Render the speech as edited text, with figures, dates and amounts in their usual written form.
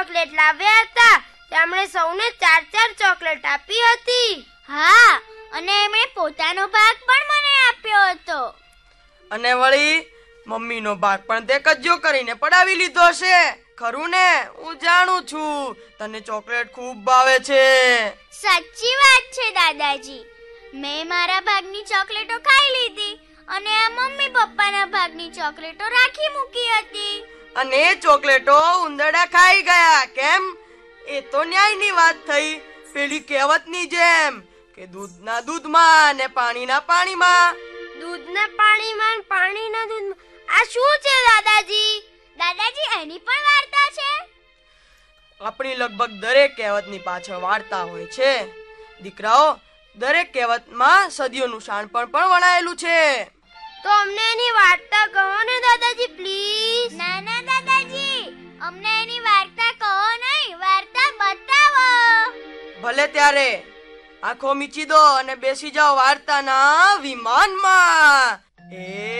Chocolate લાવ્યા હતા તેમણે સૌને 4 ચોકલેટ આપી હતી. હા, અને એમણે પોતાનો ભાગ પણ મને આપ્યો હતો. અને વળી મમ્મીનો ભાગ પણ તે કજ્જો કરીને પડાવી લીધો છે. ખરું ને? હું જાણું છું તને ચોકલેટ ખૂબ ભાવે છે. સાચી વાત છે દાદાજી. મેં મારા ભાગની ચોકલેટો ખાઈ લીધી અને આ મમ્મી પપ્પાના ભાગની ચોકલેટો રાખી મૂકી હતી. અને એ ચોકલેટો ઉંદરડા ખાઈ ગયા. કેમ? એ તો ન્યાયની વાત થઈ. પેલી કહેવતની જેમ કે દૂધના દૂધમાં ને પાણીના પાણીમાં. દૂધના પાણીમાં, પાણીના દૂધમાં. આ શું છે દાદાજી? દાદાજી, એની પણ વાર્તા છે? આપણી લગભગ દરેક કહેવતની પાછળ વાર્તા હોય છે. દીકરાઓ, દરેક કહેવતમાં સદીઓનું શાણપણ પણ વણાયેલું છે. તો અમને એની વાર્તા કહો ને દાદાજી, પ્લીઝ. ના ના દાદાજી, અમને એની વાર્તા કહો નહીં, વાર્તા બતાવો. ભલે ત્યારે આંખો મીચી દો અને બેસી જાઓ વાર્તાના વિમાનમાં.